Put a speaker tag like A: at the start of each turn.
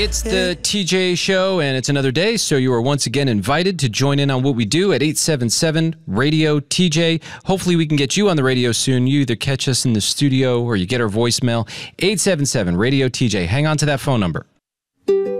A: It's the TJ Show, and it's another day, so you are once again invited to join in on what we do at 877-RADIO-TJ. Hopefully we can get you on the radio soon. You either catch us in the studio or you get our voicemail, 877-RADIO-TJ. Hang on to that phone number.